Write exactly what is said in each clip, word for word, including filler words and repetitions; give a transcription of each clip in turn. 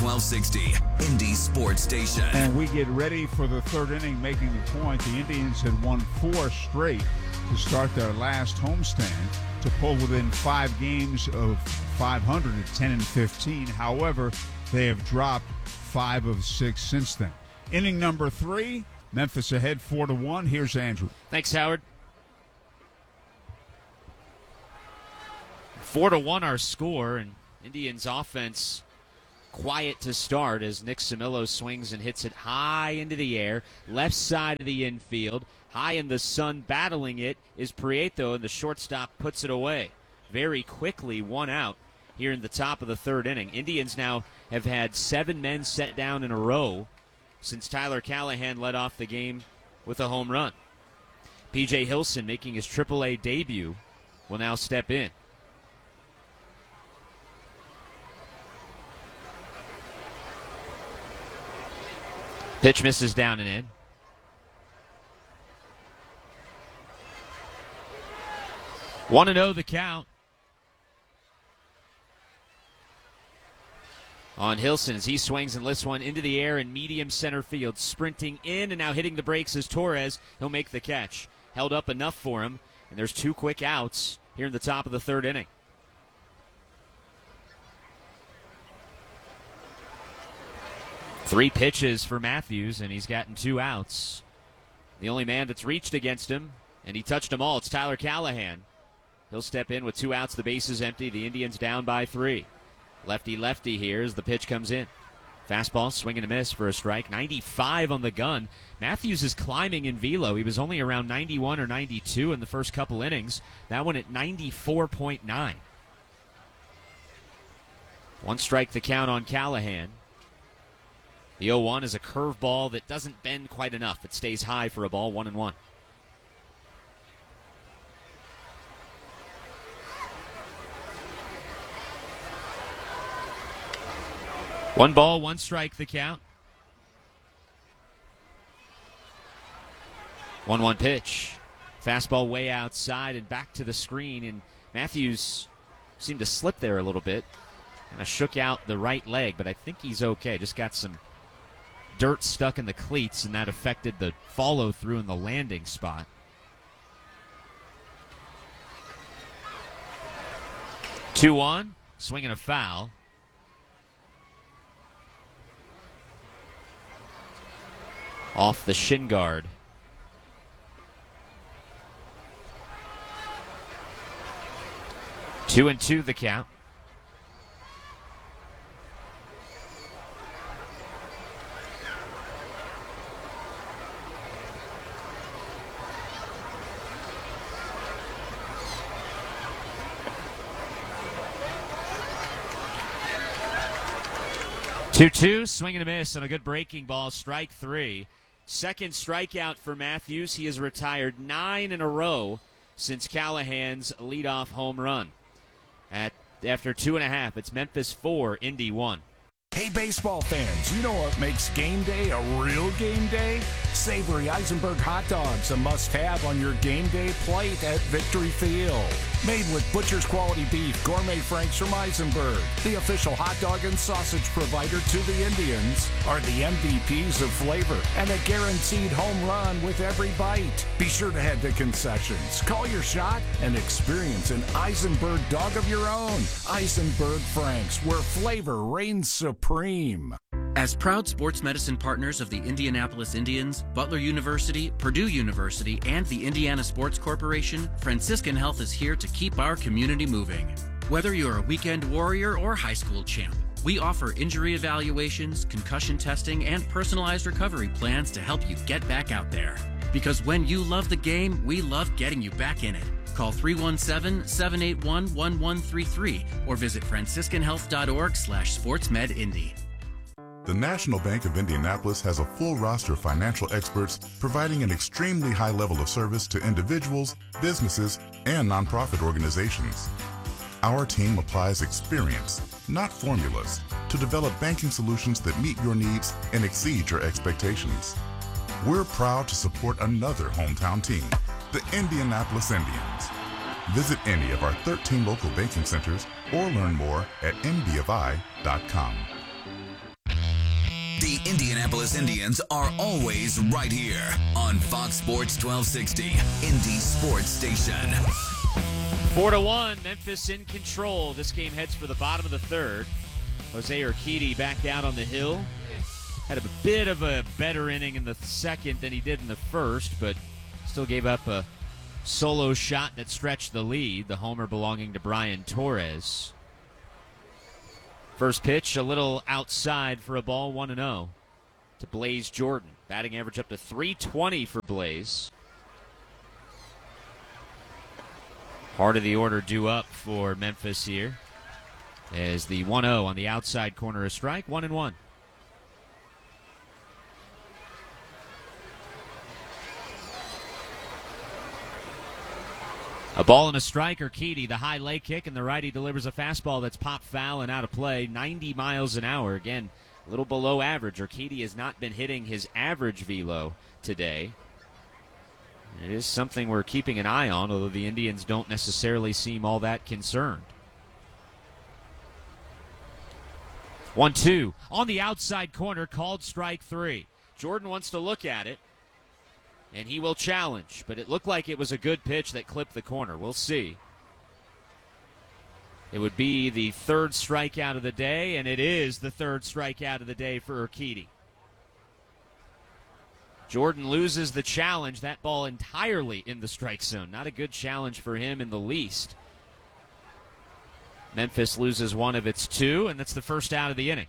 twelve sixty, Indy Sports Station. And we get ready for the third inning, making the point. The Indians had won four straight to start their last homestand to pull within five games of five hundred at ten and fifteen. However, they have dropped five of six since then. Inning number three, Memphis ahead four to one. Here's Andrew. Thanks, Howard. Four to one our score, and Indians offense quiet to start as Nick Samillo swings and hits it high into the air, left side of the infield, high in the sun. Battling it is Prieto, and the shortstop puts it away. Very quickly, one out here in the top of the third inning. Indians now have had seven men set down in a row since Tyler Callahan led off the game with a home run. P J Hilson, making his triple A debut, will now step in. Pitch misses down and in. one and oh the count on Hilson as he swings and lifts one into the air in medium center field. Sprinting in and now hitting the brakes is Torres. He'll make the catch. Held up enough for him, and there's two quick outs here in the top of the third inning. Three pitches for Matthews, and he's gotten two outs. The only man that's reached against him, and he touched them all, it's Tyler Callahan. He'll step in with two outs, the base is empty, the Indians down by three. Lefty-lefty here as the pitch comes in. Fastball, swing and a miss for a strike. ninety-five on the gun. Matthews is climbing in velo. He was only around ninety-one or ninety-two in the first couple innings. That one at ninety-four point nine. One strike the count on Callahan. The oh one is a curveball that doesn't bend quite enough. It stays high for a ball, one and one. One ball, one strike the count. one one pitch. Fastball way outside and back to the screen, and Matthews seemed to slip there a little bit. Kind of shook out the right leg, but I think he's okay. Just got some dirt stuck in the cleats, and that affected the follow-through in the landing spot. two one, swinging a foul. Off the shin guard. Two and two the count. two two, swing and a miss on a good breaking ball, strike three. Second strikeout for Matthews. He has retired nine in a row since Callahan's leadoff home run. At after two and a half, it's Memphis four, Indy one. Hey, baseball fans, you know what makes game day a real game day? Savory Eisenberg hot dogs, a must-have on your game day plate at Victory Field. Made with butcher's quality beef, gourmet franks from Eisenberg, the official hot dog and sausage provider to the Indians, are the M V Ps of flavor and a guaranteed home run with every bite. Be sure to head to concessions, call your shot, and experience an Eisenberg dog of your own. Eisenberg Franks, where flavor reigns supreme. As proud sports medicine partners of the Indianapolis Indians, Butler University, Purdue University, and the Indiana Sports Corporation, Franciscan Health is here to keep our community moving. Whether you're a weekend warrior or high school champ, we offer injury evaluations, concussion testing, and personalized recovery plans to help you get back out there. Because when you love the game, we love getting you back in it. Call three one seven, seven eight one, one one three three or visit franciscan health dot org slash sportsmedindy. The National Bank of Indianapolis has a full roster of financial experts providing an extremely high level of service to individuals, businesses, and nonprofit organizations. Our team applies experience, not formulas, to develop banking solutions that meet your needs and exceed your expectations. We're proud to support another hometown team, the Indianapolis Indians. Visit any of our thirteen local banking centers or learn more at n b f i dot com. The Indianapolis Indians are always right here on Fox Sports twelve sixty, Indy Sports Station. Four to one, Memphis in control. This game heads for the bottom of the third. Jose Urquidy back out on the hill. Had a bit of a better inning in the second than he did in the first, but still gave up a solo shot that stretched the lead. The homer belonging to Brian Torres. First pitch, a little outside for a ball, one and oh to Blaze Jordan. Batting average up to three twenty for Blaze. Part of the order due up for Memphis here as the one oh on the outside corner a strike, one and one. A ball and a strike, Urquidy, the high leg kick, and the righty delivers a fastball that's popped foul and out of play, ninety miles an hour. Again, a little below average. Urquidy has not been hitting his average velo today. It is something we're keeping an eye on, although the Indians don't necessarily seem all that concerned. one two on the outside corner, called strike three. Jordan wants to look at it, and he will challenge, but it looked like it was a good pitch that clipped the corner. We'll see. It would be the third strikeout of the day, and it is the third strikeout of the day for Urquidy. Jordan loses the challenge. That ball entirely in the strike zone. Not a good challenge for him in the least. Memphis loses one of its two, and that's the first out of the inning.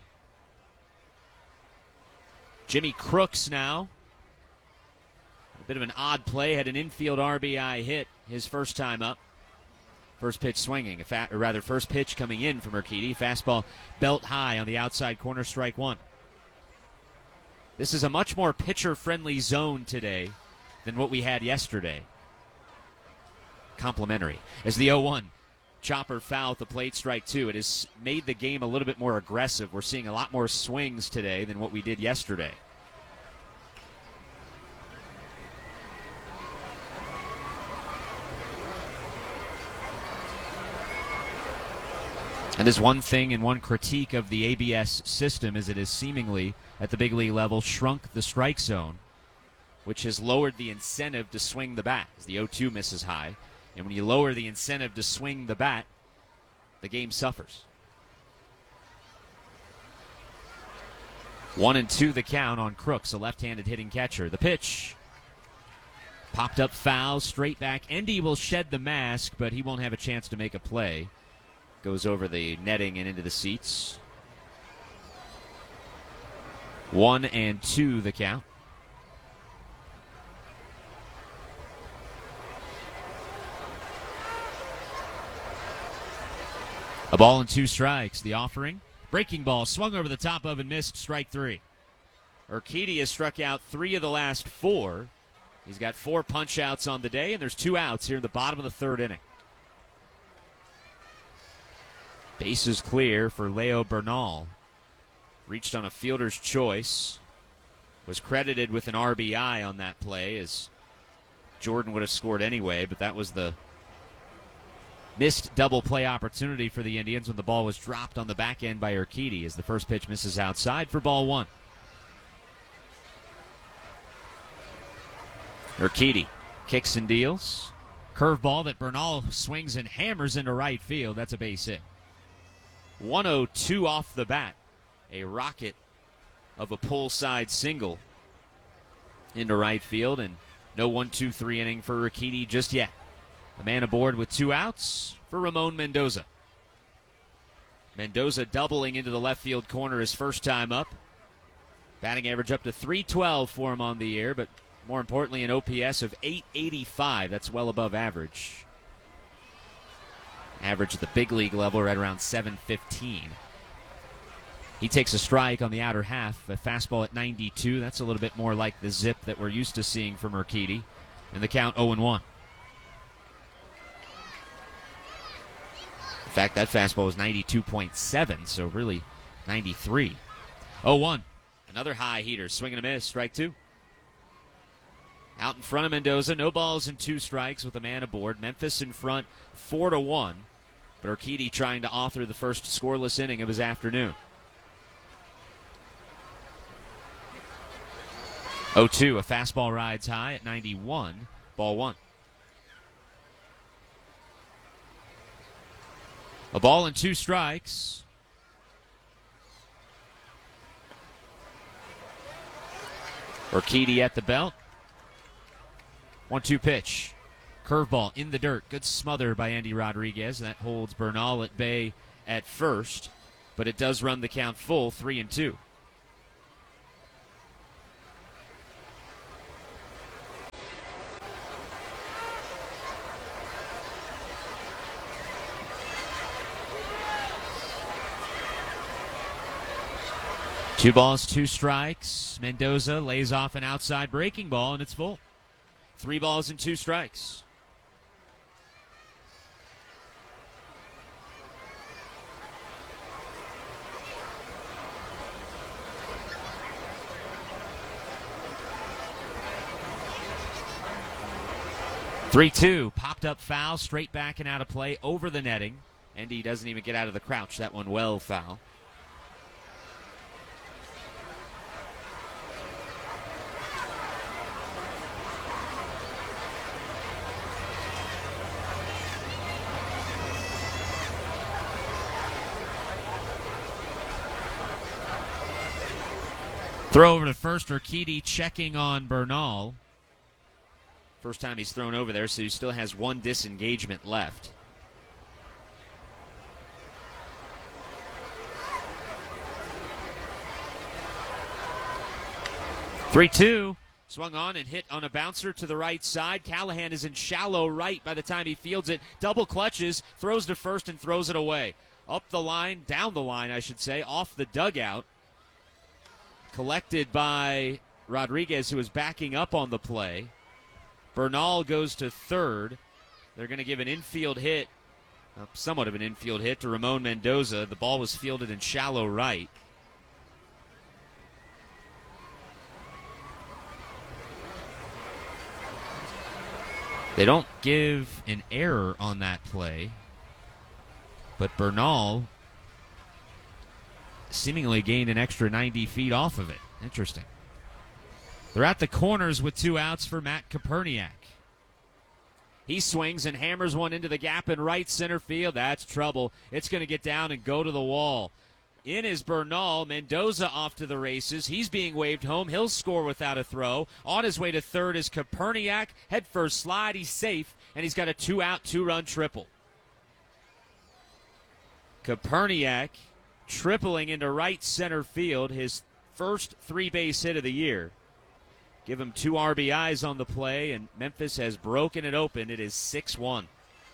Jimmy Crooks now. A bit of an odd play. Had an infield R B I hit his first time up. First pitch swinging, a fa- or rather first pitch coming in from Urquidy. Fastball belt high on the outside corner, strike one. This is a much more pitcher-friendly zone today than what we had yesterday. Complimentary. As the oh one chopper foul at the plate, strike two. It has made the game a little bit more aggressive. We're seeing a lot more swings today than what we did yesterday. And there's one thing and one critique of the A B S system is it has seemingly, at the big league level, shrunk the strike zone, which has lowered the incentive to swing the bat as the oh two misses high. And when you lower the incentive to swing the bat, the game suffers. One and two the count on Crooks, a left-handed hitting catcher. The pitch. Popped up foul, straight back. Endy will shed the mask, but he won't have a chance to make a play. Goes over the netting and into the seats. One and two the count. A ball and two strikes. The offering. Breaking ball swung over the top of and missed, strike three. Urquidy has struck out three of the last four. He's got four punch outs on the day, and there's two outs here in the bottom of the third inning. Bases clear for Leo Bernal. Reached on a fielder's choice. Was credited with an R B I on that play, as Jordan would have scored anyway, but that was the missed double play opportunity for the Indians when the ball was dropped on the back end by Urquidy as the first pitch misses outside for ball one. Urquidy kicks and deals. Curveball that Bernal swings and hammers into right field. That's a base hit. one oh two off the bat. A rocket of a pull side single into right field, and no one two three inning for Urquidy just yet. A man aboard with two outs for Ramon Mendoza. Mendoza doubling into the left field corner his first time up. Batting average up to three twelve for him on the year, but more importantly an O P S of eight eighty-five. That's well above average. Average at the big league level right around seven fifteen. He takes a strike on the outer half, a fastball at ninety-two. That's a little bit more like the zip that we're used to seeing from Urquidy. And the count oh and one. In fact, that fastball was ninety-two point seven, so really ninety-three. oh one. Another high heater. Swing and a miss. Strike two. Out in front of Mendoza. No balls and two strikes with a man aboard. Memphis in front four to one. But Urquidy trying to author the first scoreless inning of his afternoon. oh two, a fastball rides high at ninety-one, ball one. A ball and two strikes. Urquidy at the belt. one two pitch. Curveball in the dirt. Good smother by Andy Rodriguez. That holds Bernal at bay at first. But it does run the count full, three and two. Two balls, two strikes. Mendoza lays off an outside breaking ball, and it's full. Three balls and two strikes. three two, popped up foul, straight back and out of play, over the netting. And he doesn't even get out of the crouch. That one well foul. Throw over to first, Urquidy checking on Bernal. First time he's thrown over there, so he still has one disengagement left. three two. Swung on and hit on a bouncer to the right side. Callahan is in shallow right by the time he fields it. Double clutches, throws to first and throws it away. Up the line, down the line, I should say, off the dugout. Collected by Rodriguez, who is backing up on the play. Bernal goes to third. They're going to give an infield hit, uh, somewhat of an infield hit, to Ramon Mendoza. The ball was fielded in shallow right. They don't give an error on that play, but Bernal seemingly gained an extra ninety feet off of it. Interesting. They're at the corners with two outs for Matt Koperniak. He swings and hammers one into the gap in right center field. That's trouble. It's going to get down and go to the wall. In is Bernal. Mendoza off to the races. He's being waved home. He'll score without a throw. On his way to third is Koperniak. Head first slide. He's safe, and he's got a two-out, two-run triple. Koperniak tripling into right center field, his first three-base hit of the year. Give him two R B Is on the play, and Memphis has broken it open. It is six one.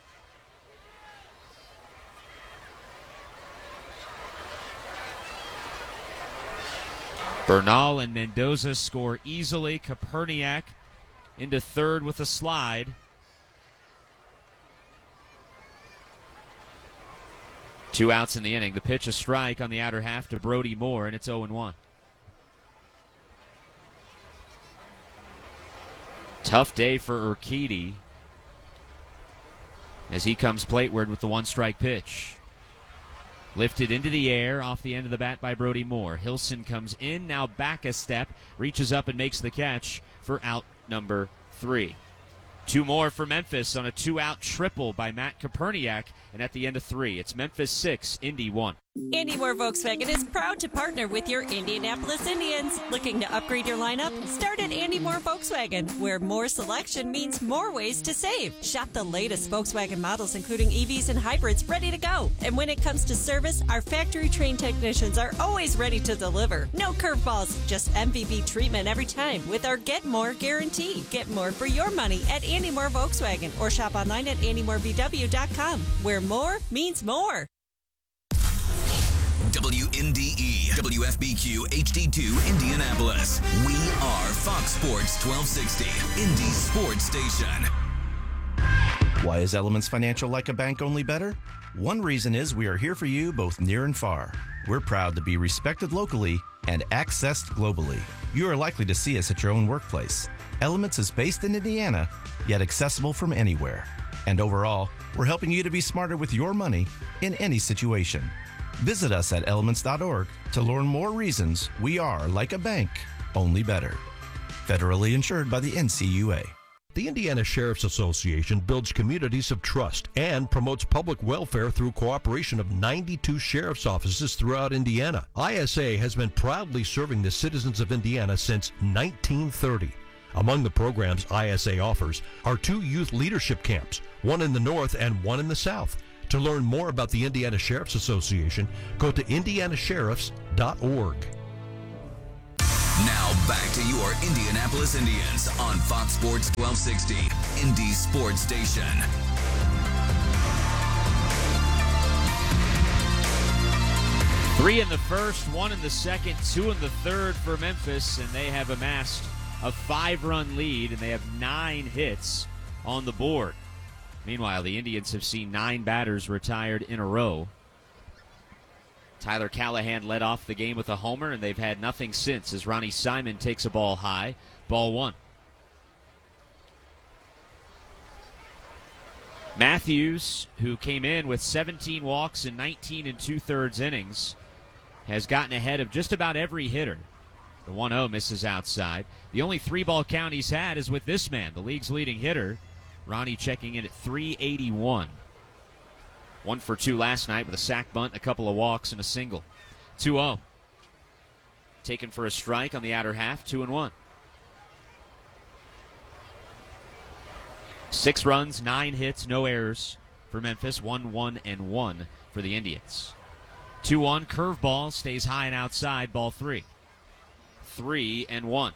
Bernal and Mendoza score easily. Koperniak into third with a slide. Two outs in the inning. The pitch, a strike on the outer half to Brody Moore, and it's oh one. Tough day for Urquidy as he comes plateward with the one-strike pitch. Lifted into the air off the end of the bat by Brody Moore. Hilson comes in, now back a step, reaches up and makes the catch for out number three. Two more for Memphis on a two-out triple by Matt Koperniak, and at the end of three, it's Memphis six, Indy one. Andy Moore Volkswagen is proud to partner with your Indianapolis Indians. Looking to upgrade your lineup? Start at Andy Moore Volkswagen, where more selection means more ways to save. Shop the latest Volkswagen models, including E Vs and hybrids, ready to go. And when it comes to service, our factory-trained technicians are always ready to deliver. No curveballs, just M V P treatment every time with our Get More guarantee. Get more for your money at Andy Moore Volkswagen, or shop online at andy moore v w dot com, where more means more. W N D E, W F B Q, H D two, Indianapolis. We are Fox Sports twelve sixty, Indy's sports station. Why is Elements Financial like a bank, only better? One reason is we are here for you both near and far. We're proud to be respected locally and accessed globally. You are likely to see us at your own workplace. Elements is based in Indiana, yet accessible from anywhere. And overall, we're helping you to be smarter with your money in any situation. Visit us at elements dot org to learn more reasons we are like a bank, only better. Federally insured by the N C U A. The Indiana Sheriff's Association builds communities of trust and promotes public welfare through cooperation of ninety-two sheriff's offices throughout Indiana. I S A has been proudly serving the citizens of Indiana since nineteen thirty. Among the programs I S A offers are two youth leadership camps, one in the north and one in the south. To learn more about the Indiana Sheriff's Association, go to indiana sheriffs dot org. Now back to your Indianapolis Indians on Fox Sports twelve sixty, Indy's sports station. Three in the first, one in the second, two in the third for Memphis, and they have amassed a five-run lead, and they have nine hits on the board. Meanwhile, the Indians have seen nine batters retired in a row. Tyler Callahan led off the game with a homer, and they've had nothing since as Ronnie Simon takes a ball high. Ball one. Matthews, who came in with seventeen walks in nineteen and two-thirds innings, has gotten ahead of just about every hitter. The one oh misses outside. The only three-ball count he's had is with this man, the league's leading hitter. Ronnie checking in at three eighty-one. One for two last night with a sac bunt, a couple of walks, and a single. two oh. Taken for a strike on the outer half, two and one. Six runs, nine hits, no errors for Memphis. One, one, and one for the Indians. two one, curveball, stays high and outside, ball three. Three and one.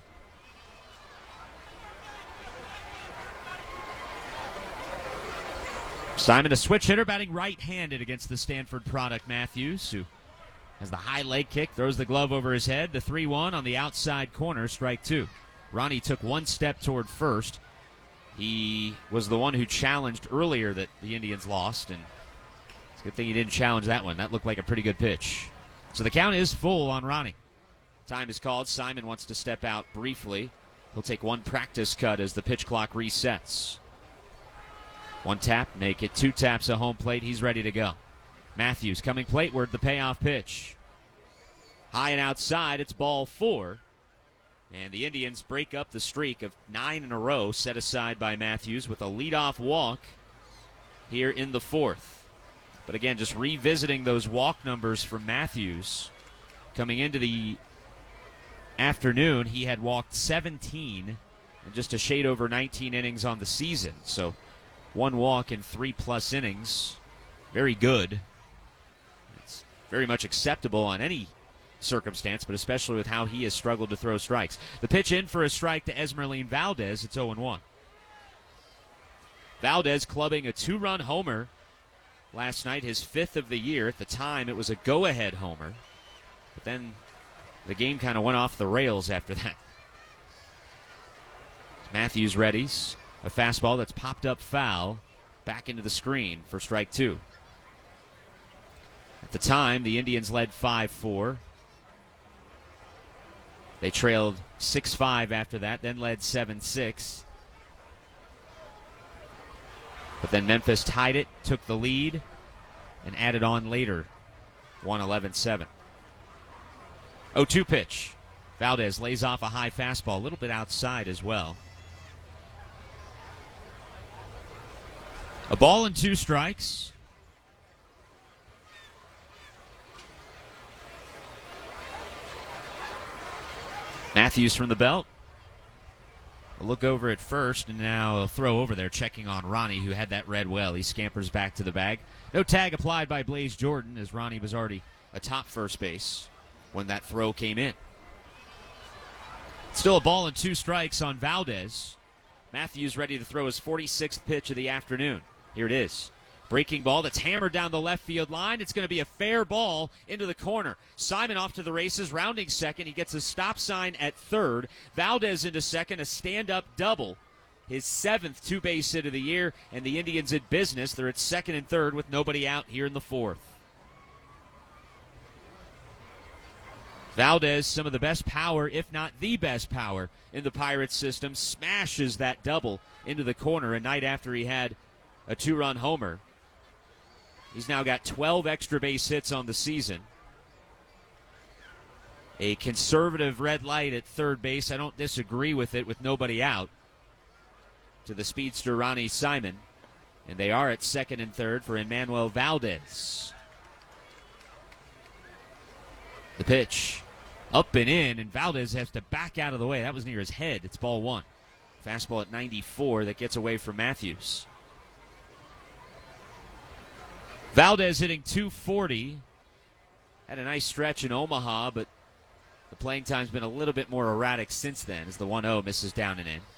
Simon, a switch hitter, batting right-handed against the Stanford product, Matthews, who has the high leg kick, throws the glove over his head. The three one on the outside corner, strike two. Ronnie took one step toward first. He was the one who challenged earlier that the Indians lost, and it's a good thing he didn't challenge that one. That looked like a pretty good pitch. So the count is full on Ronnie. Time is called. Simon wants to step out briefly. He'll take one practice cut as the pitch clock resets. One tap, naked. Two taps at home plate. He's ready to go. Matthews coming plateward, the payoff pitch. High and outside, it's ball four. And the Indians break up the streak of nine in a row set aside by Matthews with a leadoff walk here in the fourth. But again, just revisiting those walk numbers from Matthews. Coming into the afternoon, he had walked seventeen and just a shade over nineteen innings on the season. So one walk in three-plus innings. Very good. It's very much acceptable on any circumstance, but especially with how he has struggled to throw strikes. The pitch in for a strike to Esmeralyn Valdez. It's oh and one. Valdez clubbing a two-run homer last night, his fifth of the year. At the time, it was a go-ahead homer. But then the game kind of went off the rails after that. Matthews readies. A fastball that's popped up foul back into the screen for strike two. At the time, the Indians led five four. They trailed six five after that, then led seven six. But then Memphis tied it, took the lead, and added on later, one eleven seven. oh two pitch. Valdez lays off a high fastball, a little bit outside as well. A ball and two strikes. Matthews from the belt. A look over at first, and now a throw over there, checking on Ronnie, who had that read well. He scampers back to the bag. No tag applied by Blaze Jordan, as Ronnie was already atop first base when that throw came in. Still a ball and two strikes on Valdez. Matthews ready to throw his forty-sixth pitch of the afternoon. Here it is. Breaking ball that's hammered down the left field line. It's going to be a fair ball into the corner. Simon off to the races, rounding second. He gets a stop sign at third. Valdez into second, a stand-up double. His seventh two-base hit of the year, and the Indians in business. They're at second and third with nobody out here in the fourth. Valdez, some of the best power, if not the best power, in the Pirates system, smashes that double into the corner a night after he had a two-run homer. He's now got twelve extra base hits on the season. A conservative red light at third base. I don't disagree with it with nobody out. To the speedster Ronnie Simon. And they are at second and third for Emmanuel Valdez. The pitch. Up and in, and Valdez has to back out of the way. That was near his head. It's ball one. Fastball at ninety-four that gets away from Matthews. Valdez hitting two forty. Had a nice stretch in Omaha, but the playing time's been a little bit more erratic since then as the one oh misses down and in.